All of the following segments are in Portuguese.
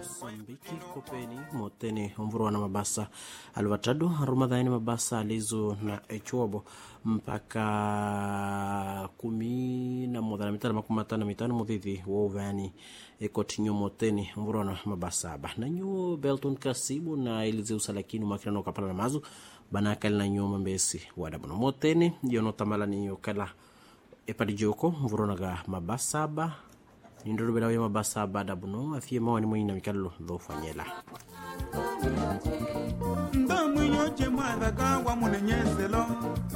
Mosambiki kopeni motene omvuro na mabasa alvatadu rumadhaini mabasa alizo na echobo mpaka 11:55 mudhithi wa uvani ekotinyo motene omvuro na mabasa aba na nyu Belton Kasibu na Elize Usalakini makina kapala na mazu banakali na nyuma mbesi wadabono motene yono tamala ni yokala epadijoko omvuro na mabasa aba Indro bela ya mabasa bada buno afie mawani mwenye na mikalo do fanyela. Ndamu yoche mwadaka wa munenyeselo.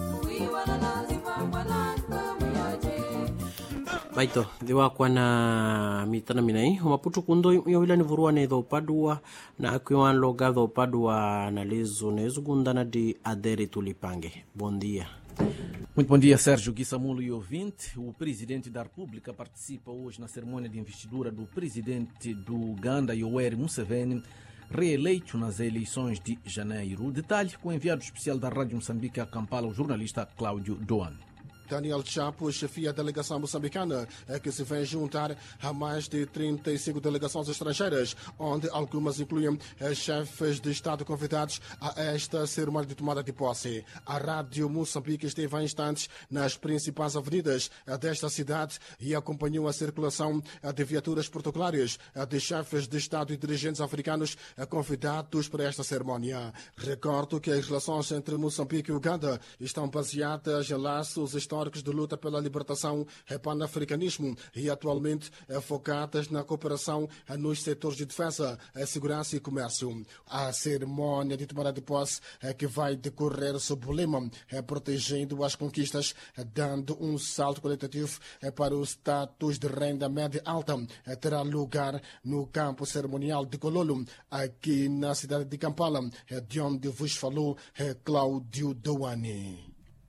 Baito, diwa kwa na mitana minai. Maputu kundo yawila ni vuruwa ne do padua na akiwan loga do padua na lezo nezu gundana di adere tulipange. Bom dia. Muito bom dia, Sérgio Guissamulo e ouvinte. O presidente da República participa hoje na cerimônia de investidura do presidente do Uganda, Yoweri Museveni, reeleito nas eleições de janeiro. O detalhe com o enviado especial da Rádio Moçambique a Kampala, o jornalista Cláudio Doan. Daniel Chapo chefia a delegação moçambicana, que se vem juntar a mais de 35 delegações estrangeiras, onde algumas incluem chefes de Estado convidados a esta cerimônia de tomada de posse. A Rádio Moçambique esteve há instantes nas principais avenidas desta cidade e acompanhou a circulação de viaturas protocolares de chefes de Estado e dirigentes africanos convidados para esta cerimônia. Recordo que as relações entre Moçambique e Uganda estão baseadas em laços históricos de luta pela libertação e pan-africanismo e atualmente focadas na cooperação nos setores de defesa, segurança e comércio. A cerimônia de tomada de posse que vai decorrer sob o lema protegendo as conquistas, dando um salto qualitativo para o status de renda média alta, terá lugar no campo cerimonial de Kololo, aqui na cidade de Kampala, de onde vos falou Cláudio Doane.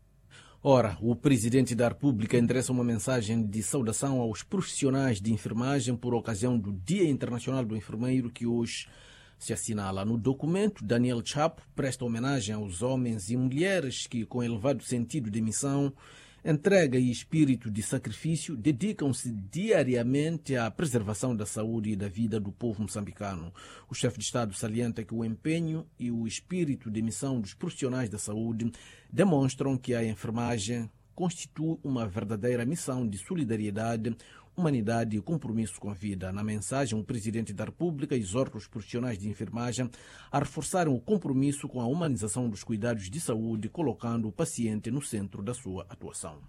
Ora, o presidente da República endereça uma mensagem de saudação aos profissionais de enfermagem por ocasião do Dia Internacional do Enfermeiro que hoje se assinala. No documento, Daniel Chapo presta homenagem aos homens e mulheres que, com elevado sentido de missão, entrega e espírito de sacrifício, dedicam-se diariamente à preservação da saúde e da vida do povo moçambicano. O chefe de Estado salienta que o empenho e o espírito de missão dos profissionais da saúde demonstram que a enfermagem constitui uma verdadeira missão de solidariedade, humanidade e compromisso com a vida. Na mensagem, o presidente da República exorta os profissionais de enfermagem a reforçarem o compromisso com a humanização dos cuidados de saúde, colocando o paciente no centro da sua atuação.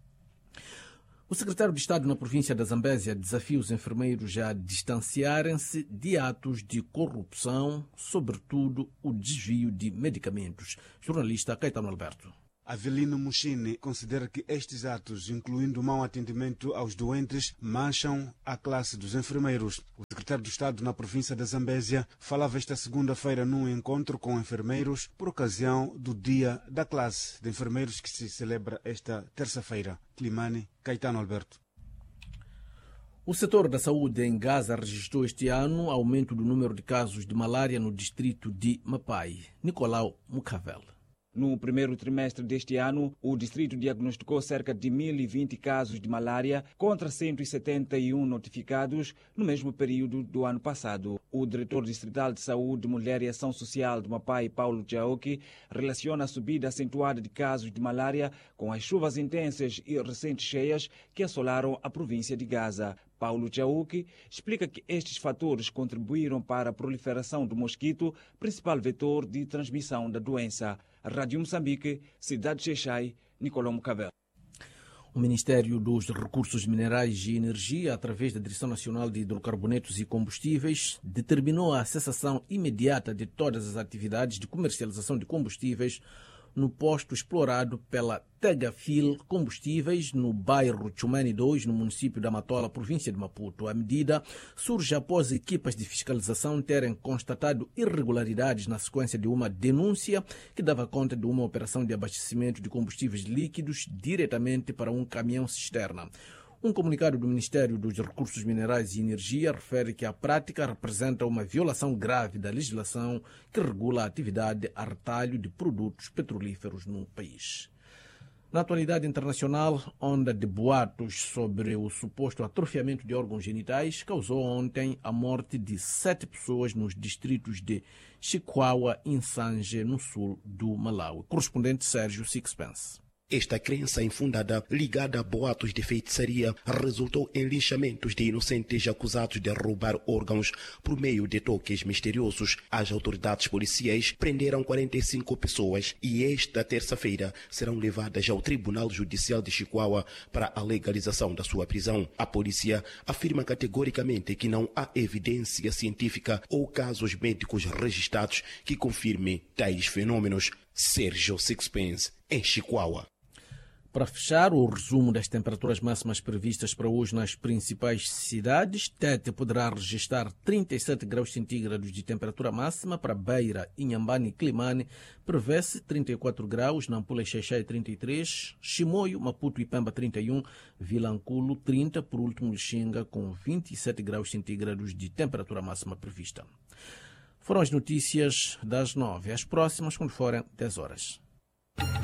O secretário de Estado na província da Zambésia desafia os enfermeiros a distanciarem-se de atos de corrupção, sobretudo o desvio de medicamentos. Jornalista Caetano Alberto. Avelino Mushini considera que estes atos, incluindo o mau atendimento aos doentes, mancham a classe dos enfermeiros. O secretário de Estado na província da Zambésia falava esta segunda-feira num encontro com enfermeiros por ocasião do Dia da Classe de Enfermeiros que se celebra esta terça-feira. Climane, Caetano Alberto. O setor da saúde em Gaza registrou este ano aumento do número de casos de malária no distrito de Mapai. Nicolau Mucavel. No primeiro trimestre deste ano, o distrito diagnosticou cerca de 1.020 casos de malária contra 171 notificados no mesmo período do ano passado. O diretor distrital de Saúde, Mulher e Ação Social de Mapai, Paulo Jauki, relaciona a subida acentuada de casos de malária com as chuvas intensas e recentes cheias que assolaram a província de Gaza. Paulo Jauki explica que estes fatores contribuíram para a proliferação do mosquito, principal vetor de transmissão da doença. Rádio Moçambique, Cidade de Xai-Xai, Nicolau Mucavel. O Ministério dos Recursos Minerais e Energia, através da Direção Nacional de Hidrocarbonetos e Combustíveis, determinou a cessação imediata de todas as atividades de comercialização de combustíveis no posto explorado pela Tegafil Combustíveis, no bairro Chumani 2, no município da Matola, província de Maputo. A medida surge após equipas de fiscalização terem constatado irregularidades na sequência de uma denúncia que dava conta de uma operação de abastecimento de combustíveis líquidos diretamente para um caminhão cisterna. Um comunicado do Ministério dos Recursos Minerais e Energia refere que a prática representa uma violação grave da legislação que regula a atividade a retalho de produtos petrolíferos no país. Na atualidade internacional, onda de boatos sobre o suposto atrofiamento de órgãos genitais causou ontem a morte de 7 pessoas nos distritos de Chikwawa e Nsanje, no sul do Malawi. Correspondente Sérgio Sixpence. Esta crença infundada, ligada a boatos de feitiçaria, resultou em linchamentos de inocentes acusados de roubar órgãos por meio de toques misteriosos. As autoridades policiais prenderam 45 pessoas e esta terça-feira serão levadas ao Tribunal Judicial de Chikwawa para a legalização da sua prisão. A polícia afirma categoricamente que não há evidência científica ou casos médicos registrados que confirmem tais fenômenos. Sérgio Sixpence, em Chikwawa. Para fechar o resumo das temperaturas máximas previstas para hoje nas principais cidades, Tete poderá registrar 37 graus centígrados de temperatura máxima, para Beira, Inhambane e Climane prevê-se 34 graus, Nampula e Xaixai 33, Chimoio, Maputo e Pemba 31, Vilanculo 30, por último Lixinga com 27 graus centígrados de temperatura máxima prevista. Foram as notícias das 9, as próximas quando forem 10 horas.